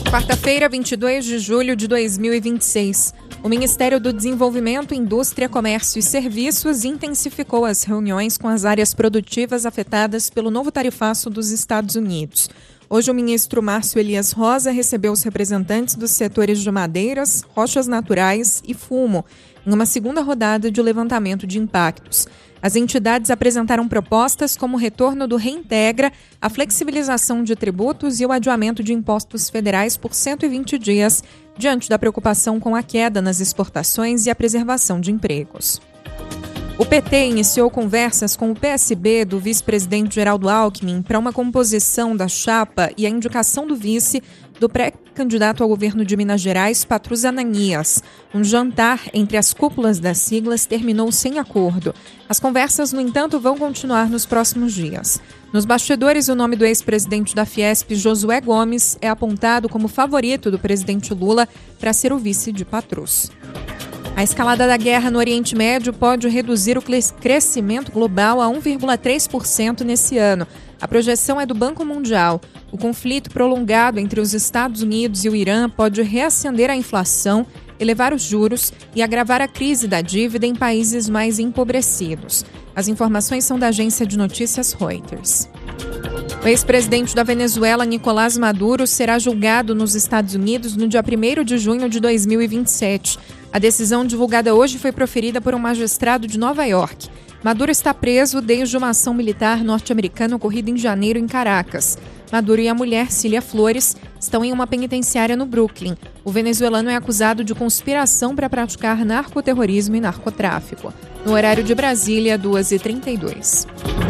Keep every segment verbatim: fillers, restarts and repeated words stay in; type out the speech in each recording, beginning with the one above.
Quarta-feira, vinte e dois de julho de dois mil e vinte e seis. O Ministério do Desenvolvimento, Indústria, Comércio e Serviços intensificou as reuniões com as áreas produtivas afetadas pelo novo tarifaço dos Estados Unidos. Hoje, o ministro Márcio Elias Rosa recebeu os representantes dos setores de madeiras, rochas naturais e fumo, em uma segunda rodada de levantamento de impactos. As entidades apresentaram propostas como o retorno do Reintegra, a flexibilização de tributos e o adiamento de impostos federais por cento e vinte dias, diante da preocupação com a queda nas exportações e a preservação de empregos. O P T iniciou conversas com o P S B do vice-presidente Geraldo Alckmin para uma composição da chapa e a indicação do vice do pré-candidato ao governo de Minas Gerais, Patrus Ananias. Um jantar entre as cúpulas das siglas terminou sem acordo. As conversas, no entanto, vão continuar nos próximos dias. Nos bastidores, o nome do ex-presidente da Fiesp, Josué Gomes, é apontado como favorito do presidente Lula para ser o vice de Patrus. A escalada da guerra no Oriente Médio pode reduzir o crescimento global a um vírgula três por cento nesse ano. A projeção é do Banco Mundial. O conflito prolongado entre os Estados Unidos e o Irã pode reacender a inflação, elevar os juros e agravar a crise da dívida em países mais empobrecidos. As informações são da agência de notícias Reuters. O ex-presidente da Venezuela, Nicolás Maduro, será julgado nos Estados Unidos no dia primeiro de junho de dois mil e vinte e sete. A decisão divulgada hoje foi proferida por um magistrado de Nova York. Maduro está preso desde uma ação militar norte-americana ocorrida em janeiro em Caracas. Maduro e a mulher, Cília Flores, estão em uma penitenciária no Brooklyn. O venezuelano é acusado de conspiração para praticar narcoterrorismo e narcotráfico. No horário de Brasília, duas e trinta e dois.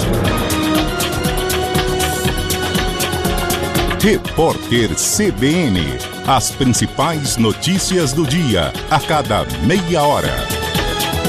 Repórter C B N. As principais notícias do dia, a cada meia hora.